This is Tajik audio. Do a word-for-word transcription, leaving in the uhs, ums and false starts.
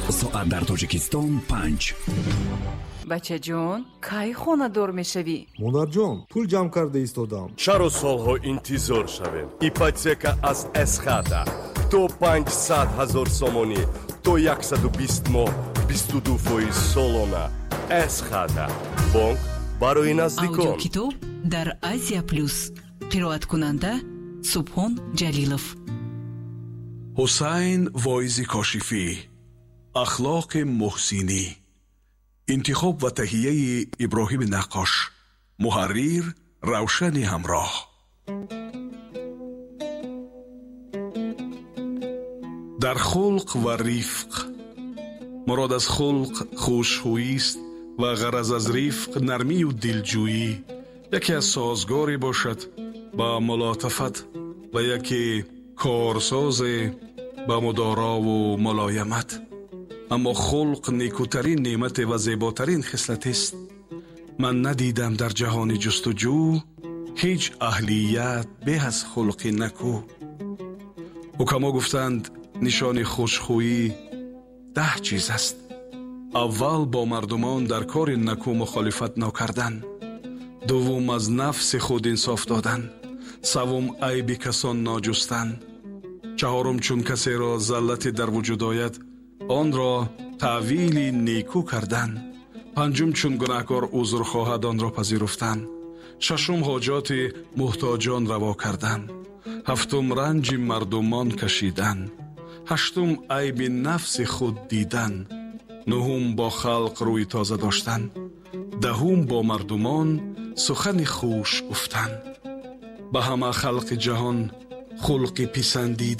соат дар тоҷикистон панҷ. бача ҷон, кай хонадор мешавӣ? монарҷон, пул ҷамъ карда истодам. чаро солҳо интизор шавем? ипотека аз эсхата то панҷсад ҳазор сомонӣ то яксаду бист моҳ бисту ду фоиз солона. эсхата бонк барои наздикон. аудиокитоб дар Азия плюс. қироаткунанда Субҳон Ҷалилов. ҳусайн воизи кошифӣ. ахлоқи муҳсинӣ. интихоб ва таҳияи иброҳими наққош. муҳаррир равшани ҳамроҳ. дар хулқ ва рифқ. мурод аз хулқ хушхӯист ва ғараз аз рифқ нармию дилҷӯӣ. яке аз созгоре бошад ба мулотафат ва яке корсозе ба мудорову мулоямат. аммо хулқ некутарин неъмате ва зеботарин хислатест. ман надидам дар ҷаҳони ҷустуҷӯ ҳеҷ аҳлият бе аз хулқи накӯ. ҳукамо гуфтанд нишони хушхӯӣ даҳ чиз аст. аввал бо мардумон дар кори накӯ мухолифат накардан, дуввум аз нафси худ инсоф додан, саввум айби касон наҷустан, чаҳорум чун касеро заллате дар вуҷуд ояд онро таъвили некӯ кардан, панҷум чун гунаҳкор узр хоҳад онро пазируфтан, шашум ҳоҷоти муҳтоҷон раво кардан, ҳафтум ранҷи мардумон кашидан, ҳаштум айби нафси худ дидан, нуҳум бо халқ рӯи тоза доштан, даҳум бо мардумон сухани хуш гуфтан. ба ҳама халқи ҷаҳон хулқи писандида